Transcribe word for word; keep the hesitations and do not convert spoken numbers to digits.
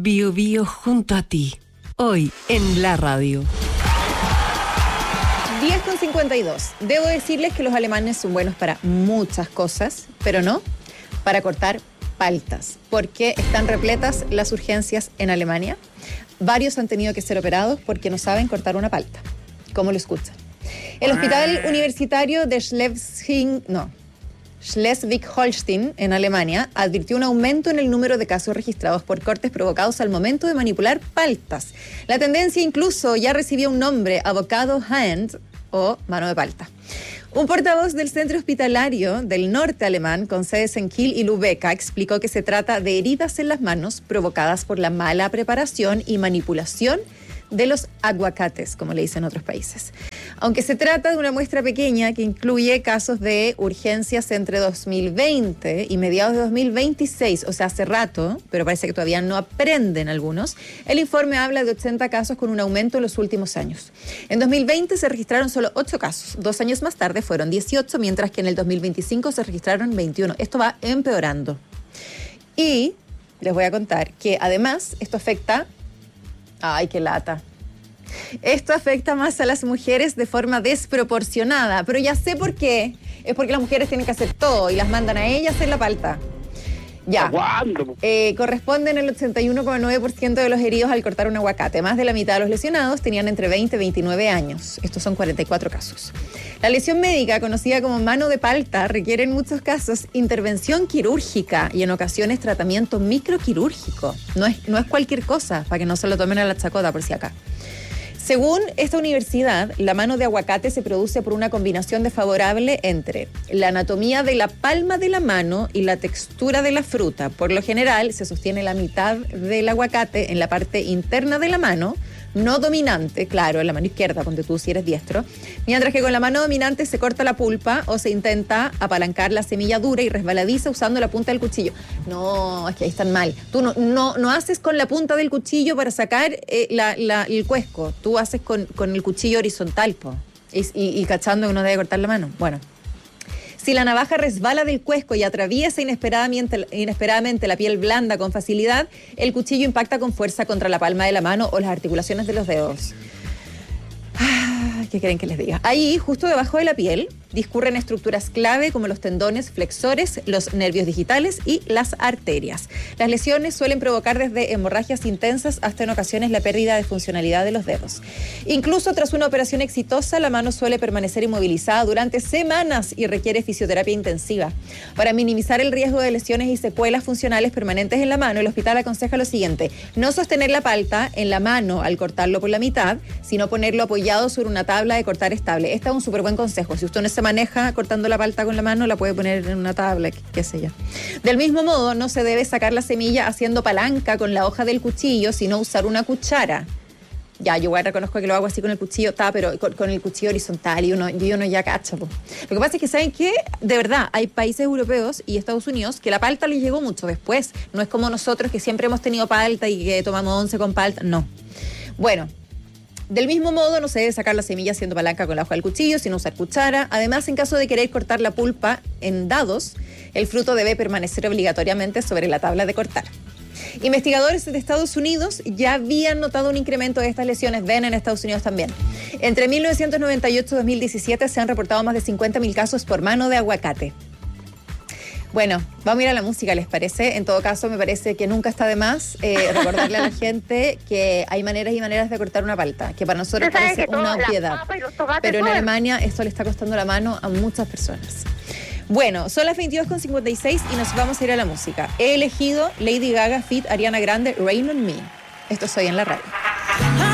Bio Bio junto a ti, hoy en la radio. diez con cincuenta y dos. Debo decirles que los alemanes son buenos para muchas cosas, pero no para cortar paltas, porque están repletas las urgencias en Alemania. Varios han tenido que ser operados porque no saben cortar una palta, como lo escuchan. El Hospital Universitario de Schleswig, no, Schleswig-Holstein, en Alemania, advirtió un aumento en el número de casos registrados por cortes provocados al momento de manipular paltas. La tendencia incluso ya recibió un nombre, avocado hand o mano de palta. Un portavoz del centro hospitalario del norte alemán, con sedes en Kiel y Lübeck, explicó que se trata de heridas en las manos provocadas por la mala preparación y manipulación de los aguacates, como le dicen en otros países. Aunque se trata de una muestra pequeña que incluye casos de urgencias entre dos mil veinte y mediados de dos mil veintiséis, o sea, hace rato, pero parece que todavía no aprenden algunos, el informe habla de ochenta casos con un aumento en los últimos años. En dos mil veinte se registraron solo ocho casos, dos años más tarde fueron dieciocho, mientras que en el dos mil veinticinco se registraron veintiuno. Esto va empeorando. Y les voy a contar que además esto afecta... Ay, qué lata. Esto afecta más a las mujeres de forma desproporcionada, pero ya sé por qué. Es porque las mujeres tienen que hacer todo y las mandan a ellas en la palta. Ya. Eh, corresponden el ochenta y uno coma nueve por ciento de los heridos al cortar un aguacate. Más de la mitad de los lesionados tenían entre veinte y veintinueve años. Estos son cuarenta y cuatro casos. La lesión médica, conocida como mano de palta, requiere en muchos casos intervención quirúrgica y en ocasiones tratamiento microquirúrgico. No es, no es cualquier cosa, para que no se lo tomen a la chacota por si acá. Según esta universidad, la mano de aguacate se produce por una combinación desfavorable entre la anatomía de la palma de la mano y la textura de la fruta. Por lo general, se sostiene la mitad del aguacate en la parte interna de la mano, no dominante, claro, en la mano izquierda, ponte tú si eres diestro, mientras que con la mano dominante se corta la pulpa o se intenta apalancar la semilla dura y resbaladiza usando la punta del cuchillo. No, es que ahí están mal. Tú no, no, no haces con la punta del cuchillo para sacar eh, la, la, el cuesco, tú haces con, con el cuchillo horizontal, po, y, y, y cachando que uno debe cortar la mano. Bueno. Si la navaja resbala del cuesco y atraviesa inesperadamente, inesperadamente la piel blanda con facilidad, el cuchillo impacta con fuerza contra la palma de la mano o las articulaciones de los dedos. ¿Qué quieren que les diga? Ahí, justo debajo de la piel, discurren estructuras clave como los tendones flexores, los nervios digitales y las arterias. Las lesiones suelen provocar desde hemorragias intensas hasta en ocasiones la pérdida de funcionalidad de los dedos. Incluso tras una operación exitosa, la mano suele permanecer inmovilizada durante semanas y requiere fisioterapia intensiva. Para minimizar el riesgo de lesiones y secuelas funcionales permanentes en la mano, el hospital aconseja lo siguiente: no sostener la palta en la mano al cortarlo por la mitad, sino ponerlo apoyado sobre una tabla de cortar estable. Este es un súper buen consejo. Si usted no se maneja cortando la palta con la mano, la puede poner en una tabla, qué sé yo. Del mismo modo, no se debe sacar la semilla haciendo palanca con la hoja del cuchillo, sino usar una cuchara. Ya, yo igual reconozco que lo hago así con el cuchillo, está, pero con, con el cuchillo horizontal y uno, y uno ya cacha. Po. Lo que pasa es que, ¿saben qué? De verdad, hay países europeos y Estados Unidos que la palta les llegó mucho después. No es como nosotros que siempre hemos tenido palta y que tomamos once con palta. No. Bueno. Del mismo modo, no se debe sacar la semilla haciendo palanca con la hoja del cuchillo, sino usar cuchara. Además, en caso de querer cortar la pulpa en dados, el fruto debe permanecer obligatoriamente sobre la tabla de cortar. Investigadores de Estados Unidos ya habían notado un incremento de estas lesiones. Ven, en Estados Unidos también. Entre mil novecientos noventa y ocho y dos mil diecisiete se han reportado más de cincuenta mil casos por mano de aguacate. Bueno, vamos a ir a la música, ¿les parece? En todo caso, me parece que nunca está de más eh, recordarle a la gente que hay maneras y maneras de cortar una palta, que para nosotros parece una obviedad. Pero en Alemania esto le está costando la mano a muchas personas. Bueno, son las veintidós con cincuenta y seis y nos vamos a ir a la música. He elegido Lady Gaga feat. Ariana Grande, Rain on Me. Esto soy en la radio.